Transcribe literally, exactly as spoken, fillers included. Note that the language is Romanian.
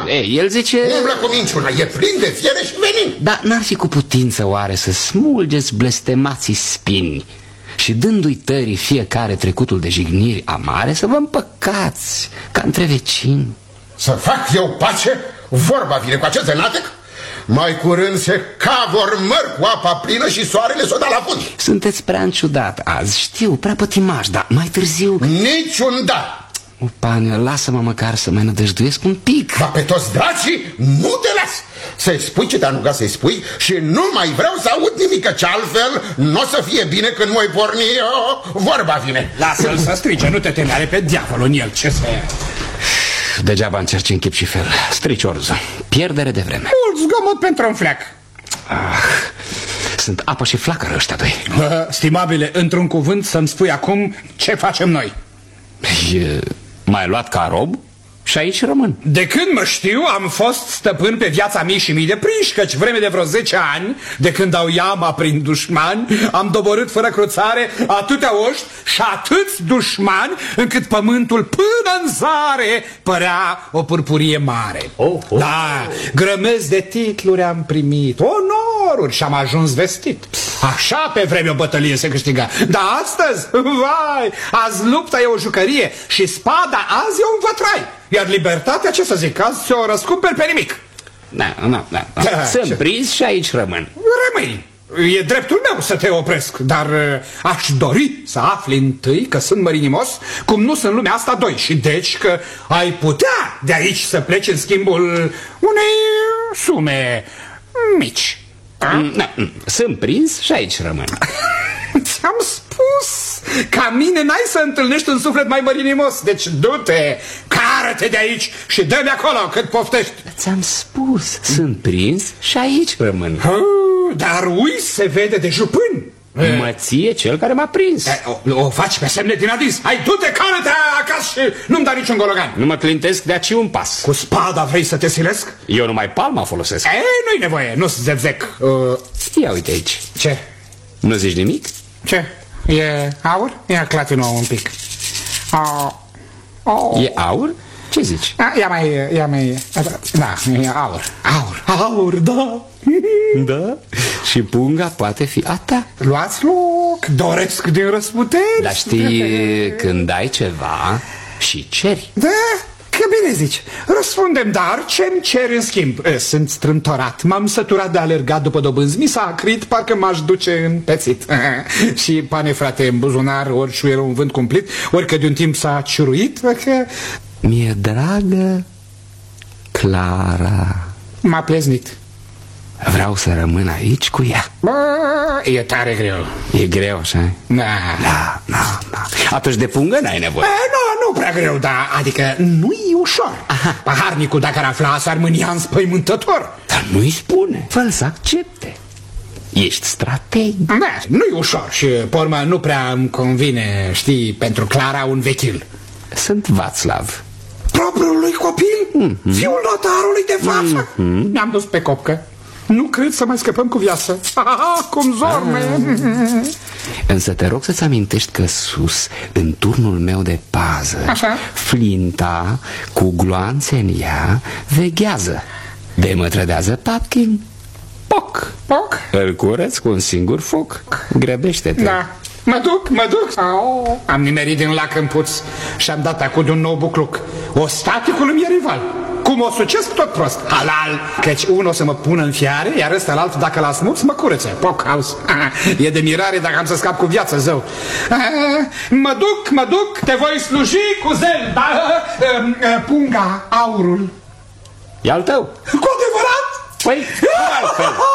Ei, el zice... Umblă cu minciuna, e plin de fiere și venin. Dar n-ar fi cu putință oare să smulgeți blestemații spini și dându-i tării fiecare trecutul de jigniri amare să vă împăcați ca între vecini? Să fac eu pace? Vorba vine cu acest zenatec? Mai curând se cavor măr cu apa plină și soarele s-o da la fund. Sunteți prea înciudat azi, știu, prea pătimaș, dar mai târziu... Niciun da. O, pane, lasă-mă măcar să mai nădăjduiesc un pic. Dar pe toți dracii nu te las. Să-i spui ce te-am rugat să-i spui și nu mai vreau să aud nimic, căci altfel nu o să fie bine când voi porni o... Vorba vine. Lasă-l să strige, nu te teme, are pe diavolul în el, ce să ia? Degeaba încerci în chip și fel. Strici orză. Pierdere de vreme. Mult zgomot pentru un fleac. Ah, sunt apă și flacără ăștia doi. uh, Stimabile, într-un cuvânt să-mi spui acum ce facem noi. E, m-ai luat ca rob și aici rămân. De când mă știu, am fost stăpân pe viața mii și mii de prinși, căci vreme de vreo zece ani, de când dau iama prin dușmani, am doborât fără cruțare atâtea oști și atâți dușmani, încât pământul până în zare părea o purpurie mare. Oh, oh. Da, grămezi de titluri am primit, onoruri, și am ajuns vestit. Așa pe vreme o bătălie se câștiga. Dar astăzi, vai, azi lupta e o jucărie și spada azi e un vătrai. Iar libertatea, ce să zic, azi ți-o răscumperi pe nimic. Da, da, da, da. Sunt prins și aici rămân. Rămâi. E dreptul meu să te opresc, dar aș dori să afli întâi că sunt mărinimos, cum nu sunt lumea asta doi, și deci că ai putea de aici să pleci în schimbul unei sume mici. Da, sunt prins și aici rămân. Ți-am spus, ca mine n-ai să întâlnești un suflet mai mărinimos. Deci du-te, cară-te de aici și dă-mi acolo cât poftești. Ți-am spus, sunt prins și aici rămân. uh, Dar ui, se vede de jupân. Mă ție cel care m-a prins. O, o faci pe semne din adis. Hai, du-te, cară-te acasă și nu-mi da niciun gologan. Nu mă clintesc de aici un pas. Cu spada vrei să te silesc? Eu numai palma folosesc. Ei, nu-i nevoie, nu-ți zevzec. uh, Ia uite aici. Ce? Nu zici nimic? Ce? E aur? Ia clatină un pic. uh, oh. E aur? Ce zici? A, ia mai, ia mai, da, e aur. Aur, aur, da. Da? Și punga poate fi a ta. Luați loc, doresc din răsputeri. Dar știi, când ai ceva și ceri. Da, că bine zici. Răspundem, dar ce-mi ceri în schimb? Sunt strâmtorat, m-am săturat de alergat după dobânzi. Mi s-a acrit, parcă m-aș duce în pețit. Și, pane frate, în buzunar, ori șuieră un vânt cumplit, ori că de un timp s-a ciuruit, că... Mi-e dragă Clara. M-a pleznit. Vreau să rămân aici cu ea. Bă, e tare greu. E greu, așa? Da. Da, da, da. Atunci de pungă n-ai nevoie. E, nu, nu prea greu, da, adică nu-i ușor. Aha. Paharnicul, dacă ar afla, s-ar mânia înspăimântător. Dar nu-i spune, fă-l să accepte. Ești strateg. Da, nu-i ușor și, pe urmă, nu prea îmi convine, știi, pentru Clara un vechil. Sunt Václav. Propriul lui copil? Mm-hmm. Fiul notarului de față? Mm-hmm. Ne-am dus pe copcă. Nu cred să mai scăpăm cu viață. Ah, cum zorme! Ah. Însă te rog să-ți amintești că sus, în turnul meu de pază, așa, Flinta, cu gloanțe în ea, veghează. De mă trădează Papkin. Poc! Poc? Îl curăț cu un singur foc. Grăbește-te. Da. Mă duc, mă duc. Au. Am nimerit din lac în puț și am dat acum de un nou bucluc. Ostaticul îmi e rival. Cum o sucesc tot prost. Halal. Căci unul o să mă pună în fiare, iar ăsta alt, dacă l-a smuț, mă curățe. Poc, auzi. E de mirare dacă am să scap cu viață, zău. Mă duc, mă duc, te voi sluji cu zel. Da? Punga, aurul. E al tău. Cu adevărat? Păi, altfel.